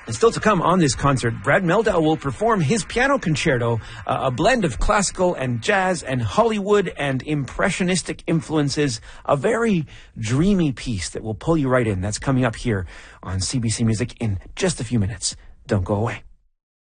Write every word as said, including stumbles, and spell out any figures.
And still to come on this concert, Brad Mehldau will perform his piano concerto, uh, a blend of classical and jazz and Hollywood and impressionistic influences, a very dreamy piece that will pull you right in. That's coming up here on C B C Music in just a few minutes. Don't go away.